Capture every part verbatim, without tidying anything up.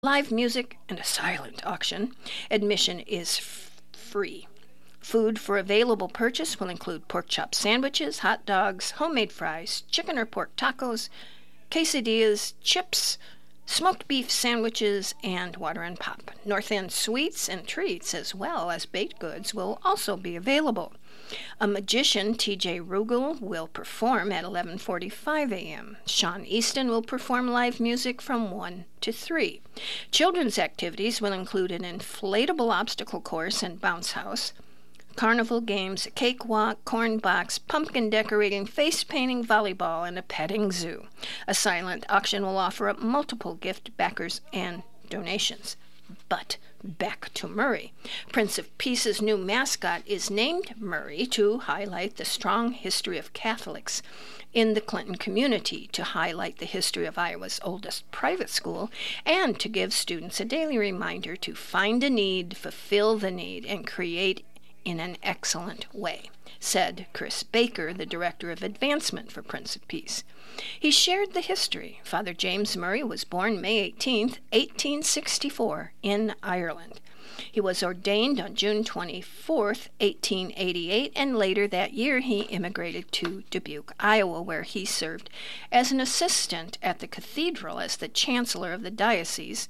live music, and a silent auction. Admission is f- free. Food for available purchase will include pork chop sandwiches, hot dogs, homemade fries, chicken or pork tacos, quesadillas, chips, smoked beef sandwiches, and water and pop. North End sweets and treats, as well as baked goods, will also be available. A magician, T J Rugel, will perform at eleven forty-five a.m. Sean Easton will perform live music from one to three. Children's activities will include an inflatable obstacle course and bounce house, carnival games, a cakewalk, corn box, pumpkin decorating, face painting, volleyball, and a petting zoo. A silent auction will offer up multiple gift backers and donations. But back to Murray. Prince of Peace's new mascot is named Murray to highlight the strong history of Catholics in the Clinton community, to highlight the history of Iowa's oldest private school, and to give students a daily reminder to find a need, fulfill the need, and create in an excellent way, said Chris Baker, the Director of Advancement for Prince of Peace. He shared the history. Father James Murray was born May eighteenth, eighteen sixty-four, in Ireland. He was ordained on June twenty-fourth, eighteen eighty-eight, and later that year he immigrated to Dubuque, Iowa, where he served as an assistant at the cathedral as the chancellor of the Diocese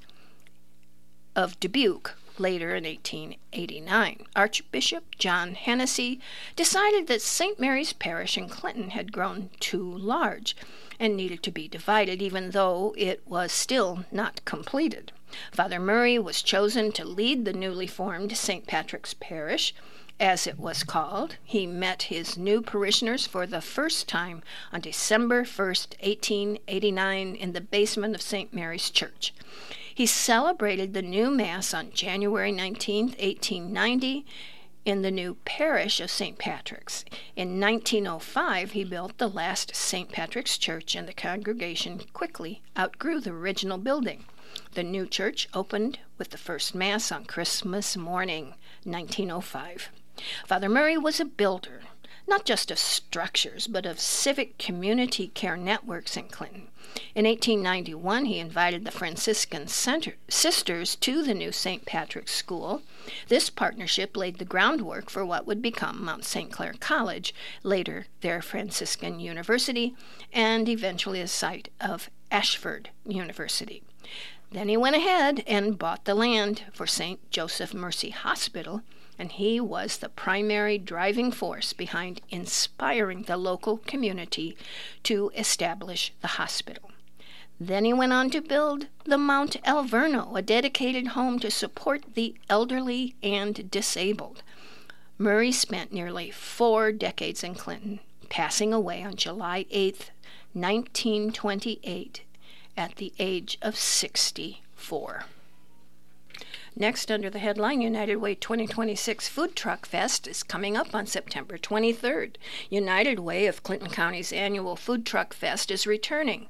of Dubuque. Later in eighteen eighty-nine, Archbishop John Hennessy decided that Saint Mary's Parish in Clinton had grown too large and needed to be divided, even though it was still not completed. Father Murray was chosen to lead the newly formed Saint Patrick's Parish, as it was called. He met his new parishioners for the first time on December first, eighteen eighty-nine, in the basement of Saint Mary's Church. He celebrated the new Mass on January nineteenth, eighteen ninety, in the new parish of Saint Patrick's. In nineteen oh five, he built the last Saint Patrick's Church, and the congregation quickly outgrew the original building. The new church opened with the first Mass on Christmas morning, nineteen oh five. Father Murray was a builder, not just of structures, but of civic community care networks in Clinton. In eighteen ninety-one, he invited the Franciscan Center, Sisters to the new Saint Patrick's School. This partnership laid the groundwork for what would become Mount Saint Clair College, later their Franciscan University, and eventually a site of Ashford University. Then he went ahead and bought the land for Saint Joseph Mercy Hospital, and he was the primary driving force behind inspiring the local community to establish the hospital. Then he went on to build the Mount Alverno, a dedicated home to support the elderly and disabled. Murray spent nearly four decades in Clinton, passing away on July eighth, nineteen twenty-eight, at the age of sixty-four. Next, under the headline, United Way twenty twenty-six Food Truck Fest is coming up on September twenty-third. United Way of Clinton County's annual Food Truck Fest is returning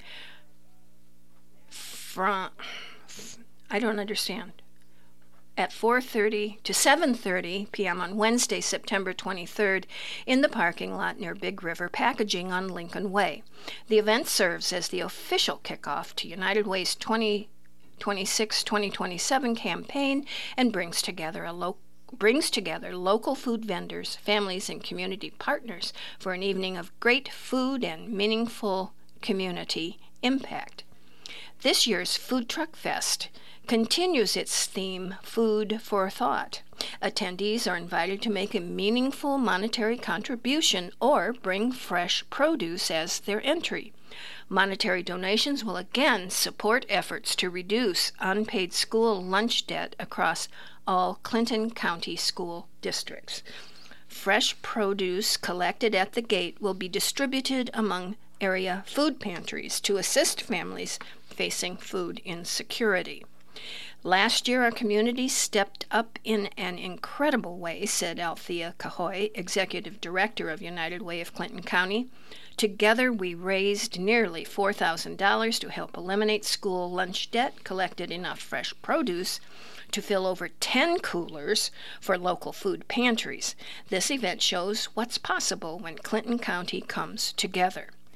from, I don't understand, at four thirty to seven thirty p.m. on Wednesday, September twenty-third, in the parking lot near Big River Packaging on Lincoln Way. The event serves as the official kickoff to United Way's twenty twenty-six twenty twenty-seven campaign and brings together a lo- brings together local food vendors, families, and community partners for an evening of great food and meaningful community impact. This year's Food Truck Fest continues its theme, Food for Thought. Attendees are invited to make a meaningful monetary contribution or bring fresh produce as their entry. Monetary donations will again support efforts to reduce unpaid school lunch debt across all Clinton County school districts. Fresh produce collected at the gate will be distributed among area food pantries to assist families facing food insecurity. Last year, our community stepped up in an incredible way, said Althea Cahoy, Executive Director of United Way of Clinton County. Together, we raised nearly four thousand dollars to help eliminate school lunch debt, collected enough fresh produce to fill over ten coolers for local food pantries. This event shows what's possible when Clinton County comes together.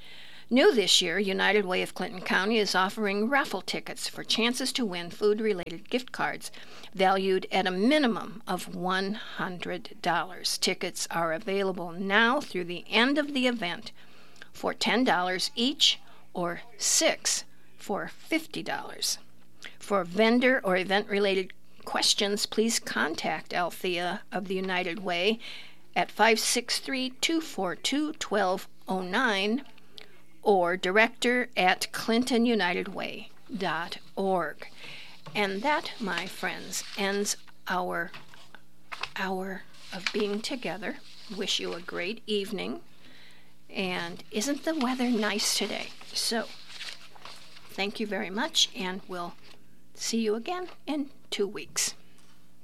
New this year, United Way of Clinton County is offering raffle tickets for chances to win food-related gift cards valued at a minimum of one hundred dollars. Tickets are available now through the end of the event for ten dollars each or six for fifty dollars. For vendor or event-related questions, please contact Althea of the United Way at five six three, two four two, one two zero nine or director at clinton united way dot org. And that, my friends, ends our hour of being together. Wish you a great evening. And isn't the weather nice today? So, thank you very much, and we'll see you again in two weeks.